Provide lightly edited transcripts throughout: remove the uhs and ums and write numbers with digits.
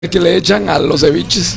que le echan a los ceviches.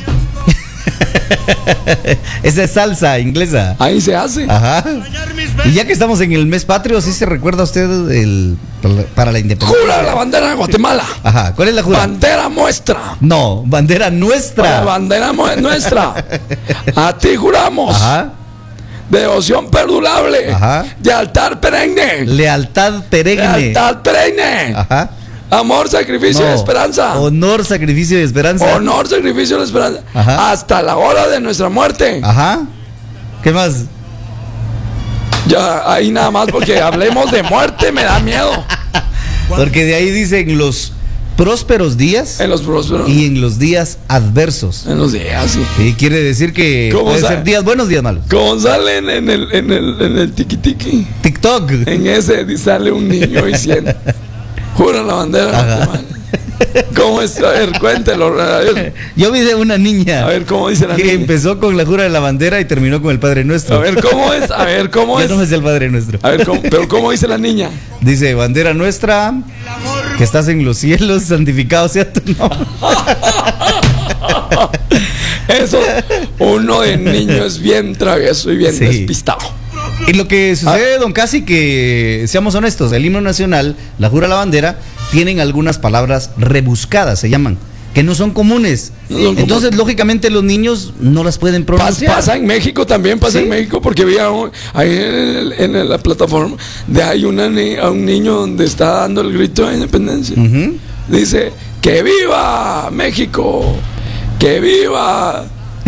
Esa es salsa inglesa. Ahí se hace. Ajá. Y ya que estamos en el mes patrio, ¿sí se recuerda usted para la independencia? Jura la bandera de Guatemala. Ajá. ¿Cuál es la jura? Bandera muestra. No, bandera nuestra. La bandera nuestra. A ti juramos. Ajá. Devoción perdurable. Ajá. De altar perenne. Lealtad perenne. Lealtad perenne. Ajá. Amor, sacrificio y esperanza. Honor, sacrificio y esperanza. Honor, sacrificio y esperanza. Ajá. Hasta la hora de nuestra muerte. Ajá. ¿Qué más? Ya, ahí nada más porque hablemos de muerte me da miedo. Porque de ahí dicen los prósperos días. En los prósperos. Y en los días adversos. En los días, sí. Y quiere decir que puede ser días buenos, días malos. Como salen en el tiki-tiki. TikTok. En ese sale un niño diciendo, jura la bandera. ¿Cómo es? A ver, cuéntelo. A ver. Yo vi de una niña. A ver, ¿cómo dice la niña? Que empezó con la jura de la bandera y terminó con el Padre Nuestro. A ver, ¿cómo es? A ver, ¿cómo es? Ya no es el Padre Nuestro. A ver, pero ¿cómo dice la niña? Dice, bandera nuestra, que estás en los cielos, santificado sea tu nombre. Eso, uno de niño es bien travieso y bien despistado. Y lo que sucede, don Casi, que seamos honestos, el himno nacional, la jura a la bandera, tienen algunas palabras rebuscadas, se llaman, que no son comunes. Entonces, lógicamente, los niños no las pueden pronunciar. Pasa en México también, en México, porque vi ahí en la plataforma de hay a un niño donde está dando el grito de independencia. Dice, ¡que viva México! ¡Que viva!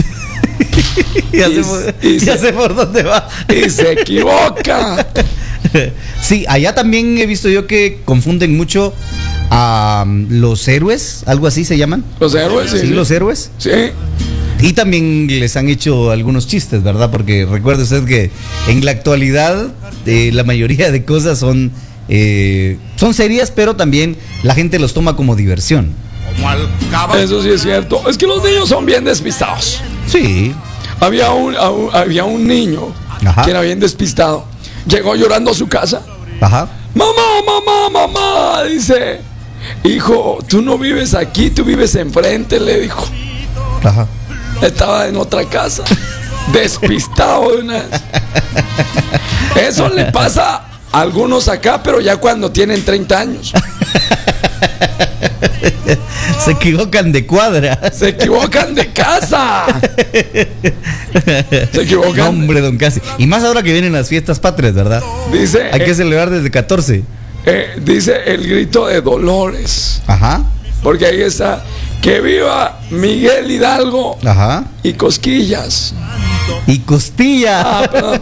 Ya sé por dónde va. Y se equivoca. Sí, allá también he visto yo que confunden mucho a los héroes, algo así se llaman. Los héroes, sí. Sí, los héroes. Sí. Y también les han hecho algunos chistes, ¿verdad? Porque recuerde usted que en la actualidad la mayoría de cosas son serias, pero también la gente los toma como diversión. Eso sí es cierto. Es que los niños son bien despistados. Sí. Había un niño que era bien despistado. Llegó llorando a su casa. Ajá. Mamá, dice, hijo, tú no vives aquí, tú vives enfrente, le dijo. Ajá. Estaba en otra casa. Despistado de una vez. Eso le pasa a algunos acá, pero ya cuando tienen 30 años. Se equivocan de cuadra. Se equivocan de casa. Se equivocan. No, hombre, don Casi. Y más ahora que vienen las fiestas patrias, ¿verdad? Dice, hay que celebrar desde 14. Dice el grito de Dolores. Ajá. Porque ahí está, que viva Miguel Hidalgo. Ajá. Y Cosquillas. Y Costilla. Perdón.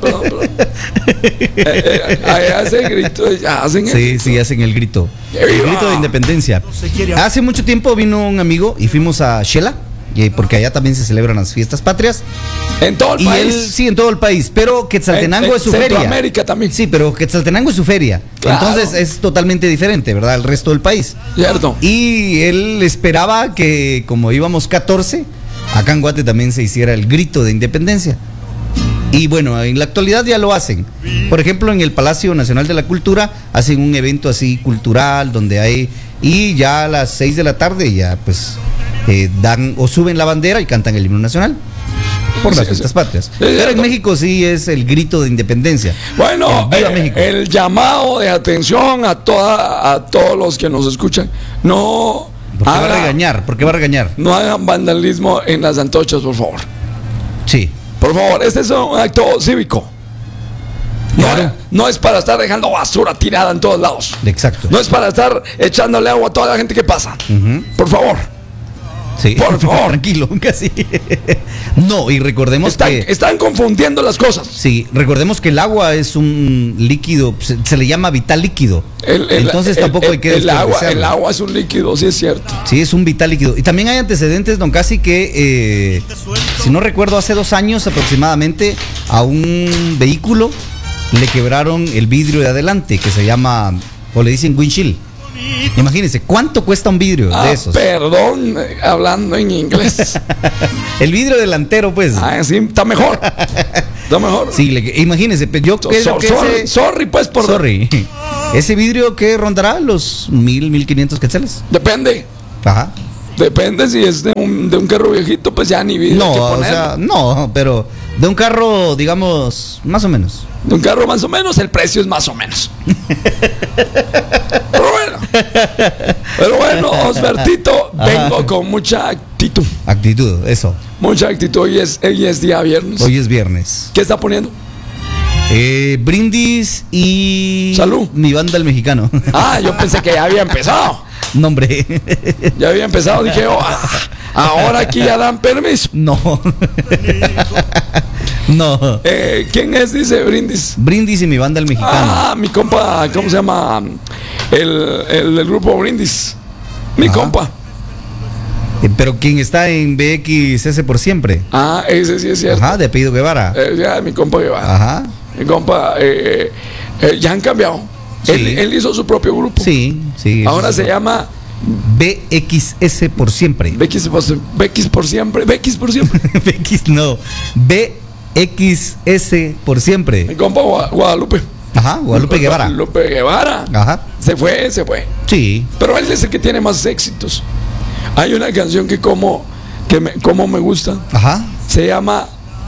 Ahí hacen grito. Hacen sí, hacen el grito. El grito de independencia. Hace mucho tiempo vino un amigo y fuimos a Xela, porque allá también se celebran las fiestas patrias. En todo el país. Sí, en todo el país. Pero Quetzaltenango es su feria. Centroamérica también. Sí, pero Quetzaltenango es su feria. Claro. Entonces es totalmente diferente, ¿verdad? El resto del país. Cierto. Y él esperaba que, como íbamos 14, acá en Guate también se hiciera el grito de independencia. Y bueno, en la actualidad ya lo hacen. Por ejemplo, en el Palacio Nacional de la Cultura hacen un evento así cultural donde hay, y ya a las 6 de la tarde ya pues dan o suben la bandera y cantan el himno nacional por las fiestas patrias. Pero en México sí es el grito de independencia. Bueno, el llamado de atención a todos los que nos escuchan, no. ¿Por qué va a regañar? ¿Por qué va a regañar? No hagan vandalismo en las antorchas, por favor. Sí. Por favor, este es un acto cívico. Claro. No es para estar dejando basura tirada en todos lados. Exacto. No es para estar echándole agua a toda la gente que pasa. Por favor. Sí. Por favor. Tranquilo, casi. No, y recordemos que están confundiendo las cosas. Sí, recordemos que el agua es un líquido, se le llama vital líquido. Entonces tampoco hay que el agua es un líquido, sí es cierto. Sí, es un vital líquido. Y también hay antecedentes, don Casi, que si no recuerdo, hace 2 años aproximadamente a un vehículo le quebraron el vidrio de adelante, que se llama, o le dicen windshield. Imagínense, ¿cuánto cuesta un vidrio de esos? Perdón, hablando en inglés. El vidrio delantero, pues. Sí, está mejor. Está mejor. Sí, imagínense, yo creo que sorry, pues, por... Sorry. Ese vidrio que rondará los 1,000, 1,500 quetzales. Depende. Ajá. Depende si es de un carro viejito, pues ya ni vida. No, o sea, no, pero de un carro, digamos, más o menos. De un carro más o menos, el precio es más o menos. Pero bueno, Osbertito, vengo con mucha actitud. Actitud, eso. Mucha actitud. Hoy es día viernes. Hoy es viernes. ¿Qué está poniendo? Brindis y... Salud. Mi banda el mexicano. Ah, yo pensé que ya había empezado. No, hombre. Ya había empezado, dije, ahora aquí ya dan permiso. No. No. ¿Quién es? Dice Brindis. Brindis y mi banda el mexicano. Ah, mi compa, ¿cómo se llama? El grupo Brindis. Mi compa. Pero quien está en BXS por siempre. Ah, ese sí es cierto. Ajá, de apellido Guevara. Ya, mi compa Guevara. Ajá. Mi compa, ya han cambiado. Sí. Él hizo su propio grupo. Sí, sí. Ahora se llama BXS por siempre. BX por siempre. BX por siempre. BX no. BXS por siempre. Mi compa Guadalupe. Ajá, Guadalupe Guevara. Guadalupe Guevara. Ajá. Se fue. Sí. Pero él es el que tiene más éxitos. Hay una canción que como me gusta. Ajá. Se llama.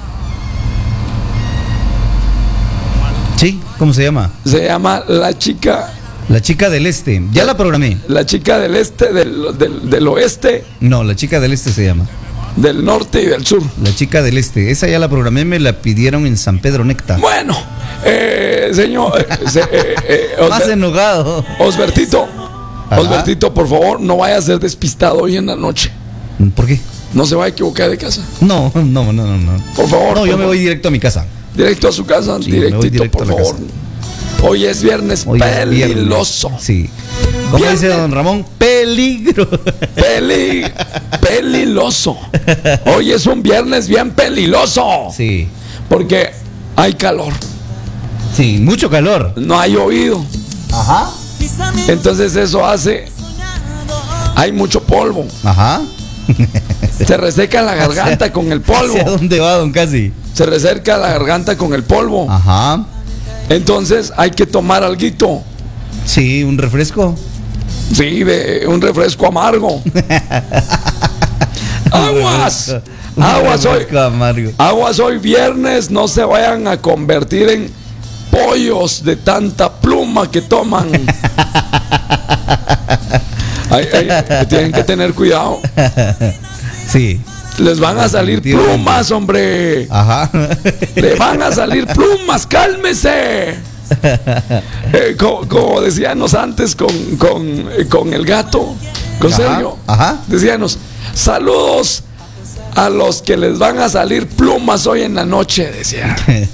Sí, ¿cómo se llama? Se llama La Chica. La chica del este. Ya la programé. La Chica del Este, del Oeste, No, la chica del este se llama. del Norte y del Sur. La chica del este. Esa ya la programé, me la pidieron en San Pedro Necta. Bueno, señor. Más enojado. Osbertito. Ajá. Osbertito, por favor, no vaya a ser despistado hoy en la noche. ¿Por qué? No se va a equivocar de casa. No. Por favor. No, yo por me voy directo a mi casa. directo a su casa. Sí, me voy directito, directo por a la favor. casa. Hoy es viernes Hoy es peligroso. viernes. Sí. ¿Cómo Viernes. dice don Ramón? Peligro. Peligroso. Hoy es un viernes bien peligroso. Sí. Porque hay calor. Sí, mucho calor. No ha llovido. Ajá. Entonces eso hace. Hay mucho polvo. Ajá. Se reseca la garganta con el polvo. ¿Hacia dónde va, don Casi? Se reseca la garganta con el polvo. Ajá. Entonces hay que tomar alguito. Sí, un refresco. Sí, de un refresco amargo. Aguas. Aguas hoy. Refresco amargo. Aguas hoy viernes. No se vayan a convertir en pollos de tanta pluma que toman. Tienen que tener cuidado. Sí. Les van a salir plumas, hombre. Ajá. Le van a salir plumas, cálmese. Como decíamos antes con el gato, con Ajá, Sergio. ajá. Decíamos, saludos a los que les van a salir plumas hoy en la noche, decían.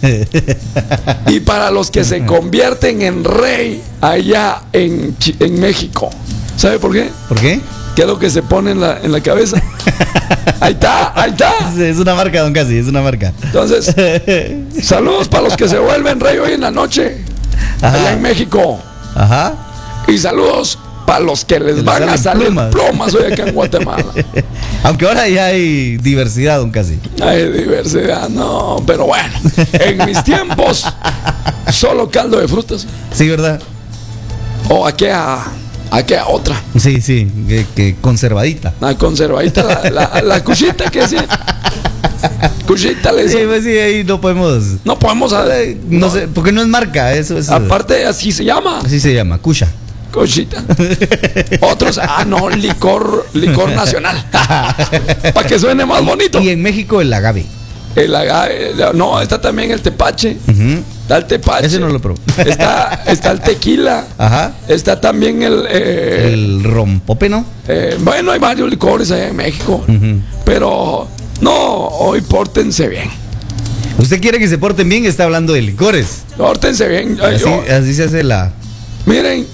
Y para los que se convierten en rey allá en México. ¿Sabe por qué? ¿Por qué? ¿Qué es lo que se pone en la cabeza? Ahí está. Es una marca, don Casi, es una marca. Entonces, saludos para los que se vuelven rey hoy en la noche, Ajá. allá en México. Ajá. Y saludos para los que les van a salir plumas hoy acá en Guatemala. Aunque ahora ya hay diversidad, don Casi. Hay diversidad, no, pero bueno, en mis tiempos, solo caldo de frutas. Sí, ¿verdad? O aquí a otra. Sí, que conservadita. La conservadita, la cuchita que decía. Cuchita le Sí, decía. pues sí, ahí no podemos. No podemos. No sé, porque no es marca, eso es. Aparte, así se llama. Así se llama, cucha. Cuchita. Otros, no, licor nacional. Para que suene más bonito. Y en México el agave. El agave, no, está también el tepache. Ujú. Está el tepache. Ese no lo probé. Está el tequila. Ajá. Está también El rompope, ¿no? bueno, hay varios licores allá en México. Ujú. Pero no, hoy pórtense bien. ¿Usted quiere que se porten bien? Está hablando de licores. Pórtense bien. Así se hace la. Miren,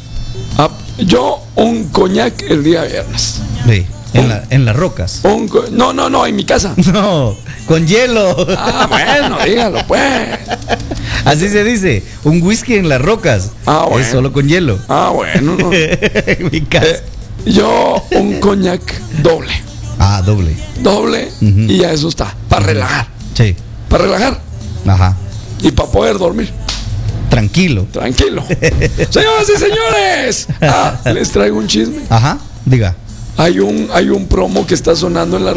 yo un coñac el día viernes. Sí, en las rocas. No, en mi casa. No, con hielo. Bueno, dígalo pues. Así se dice. Un whisky en las rocas. Bueno. Es solo con hielo. Bueno, no. En mi casa. Yo un coñac doble. Doble. Ujú. Y ya eso está. Para relajar. Sí. Para relajar. Ajá. Y para poder dormir. Tranquilo. Tranquilo. Señoras y señores. Les traigo un chisme. Ajá. Diga. hay un promo que está sonando en las